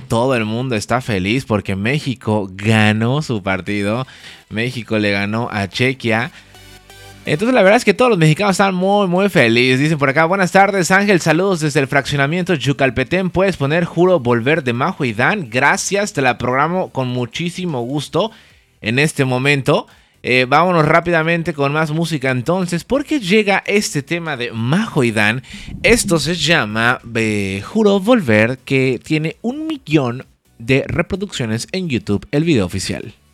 todo el mundo está feliz porque México ganó su partido. México le ganó a Chequia. Entonces la verdad es que todos los mexicanos están muy felices. Dicen por acá, buenas tardes Ángel, saludos desde el fraccionamiento Yucalpetén. Puedes poner Juro Volver de Majo y Dan. Gracias, te la programo con muchísimo gusto en este momento. Vámonos rápidamente con más música entonces, porque llega este tema de Majo y Dan. Esto se llama Juro Volver, que tiene 1 millón de reproducciones en YouTube, el video oficial.